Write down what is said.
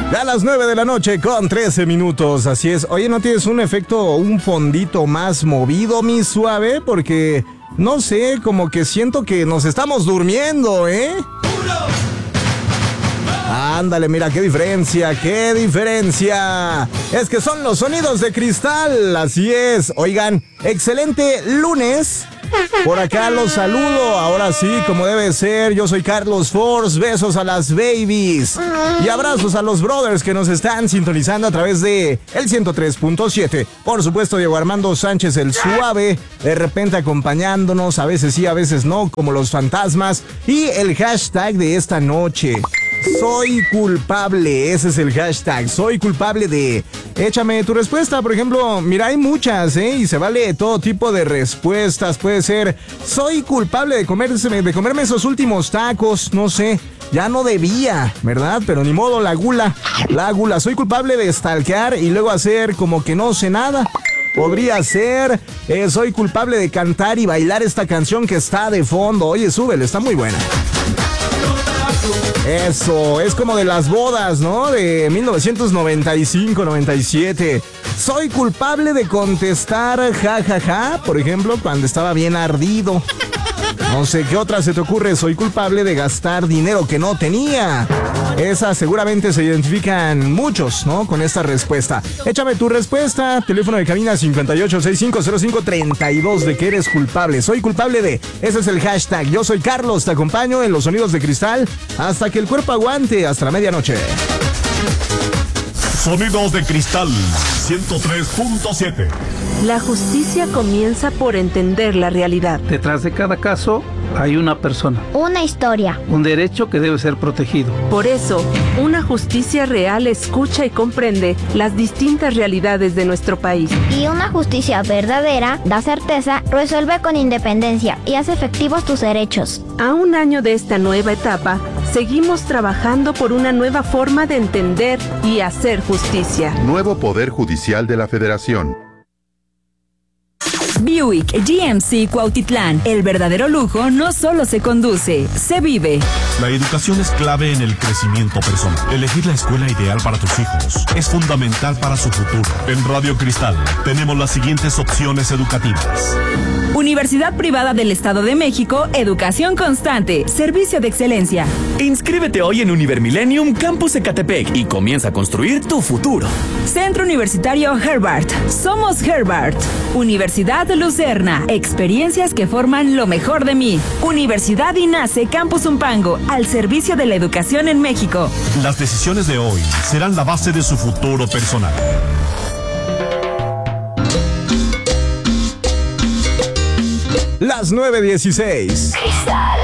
A las 9 de la noche con 13 minutos, así es. Oye, ¿no tienes un efecto, un fondito más movido, mi suave? Porque, no sé, como que siento que nos estamos durmiendo, ¿eh? Ándale, mira, qué diferencia, qué diferencia. Es que son los sonidos de cristal, así es. Oigan, excelente lunes. Por acá los saludo, ahora sí, como debe ser. Yo soy Carlos Force, besos a las babies y abrazos a los brothers que nos están sintonizando a través de el 103.7. Por supuesto, Diego Armando Sánchez, el suave, de repente acompañándonos, a veces sí, a veces no, como los fantasmas. Y el hashtag de esta noche: soy culpable. Ese es el hashtag, soy culpable de... Échame tu respuesta, por ejemplo, mira, hay muchas, y se vale todo tipo de respuestas. Puede ser, soy culpable de comerme esos últimos tacos, no sé, ya no debía, ¿verdad? Pero ni modo, la gula. Soy culpable de stalkear y luego hacer como que no sé nada. Podría ser, soy culpable de cantar y bailar esta canción que está de fondo. Oye, súbele, está muy buena. Eso, es como de las bodas, ¿no? De 1995-97. Soy culpable de contestar jajaja, por ejemplo, cuando estaba bien ardido. No sé qué otra se te ocurre. Soy culpable de gastar dinero que no tenía. Esas seguramente se identifican muchos, ¿no? Con esta respuesta. Échame tu respuesta. Teléfono de cabina 58650532 de que eres culpable. Soy culpable de... Ese es el hashtag. Yo soy Carlos, te acompaño en los sonidos de cristal hasta que el cuerpo aguante, hasta la medianoche. Sonidos de cristal 103.7. La justicia comienza por entender la realidad. Detrás de cada caso hay una persona, una historia, un derecho que debe ser protegido. Por eso, una justicia real escucha y comprende las distintas realidades de nuestro país. Y una justicia verdadera da certeza, resuelve con independencia y hace efectivos tus derechos. A un año de esta nueva etapa, seguimos trabajando por una nueva forma de entender y hacer justicia. Nuevo Poder Judicial de la Federación. Buick GMC Cuautitlán. El verdadero lujo no solo se conduce, se vive. La educación es clave en el crecimiento personal. Elegir la escuela ideal para tus hijos es fundamental para su futuro. En Radio Cristal tenemos las siguientes opciones educativas: Universidad Privada del Estado de México, educación constante, servicio de excelencia. Inscríbete hoy en Univermillennium Campus Ecatepec y comienza a construir tu futuro. Centro Universitario Herbart. Somos Herbart. Universidad Lucerna. Experiencias que forman lo mejor de mí. Universidad INACE Campus Umpango, al servicio de la educación en México. Las decisiones de hoy serán la base de su futuro personal. Las 9:16. Cristal.